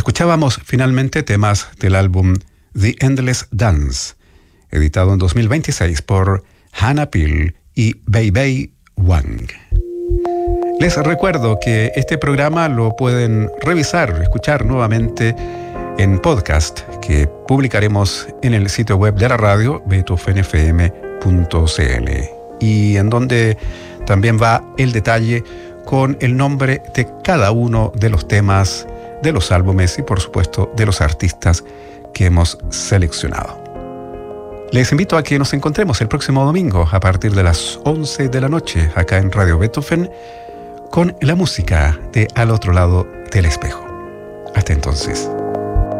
Escuchábamos finalmente temas del álbum The Endless Dance, editado en 2026 por Hannah Peel y Bei Wang. Les recuerdo que este programa lo pueden revisar, escuchar nuevamente en podcast que publicaremos en el sitio web de la radio beethovenfm.cl, y en donde también va el detalle con el nombre de cada uno de los temas, de los álbumes y por supuesto de los artistas que hemos seleccionado. Les invito a que nos encontremos el próximo domingo a partir de las 11 de la noche acá en Radio Beethoven con la música de Al otro lado del espejo. Hasta entonces.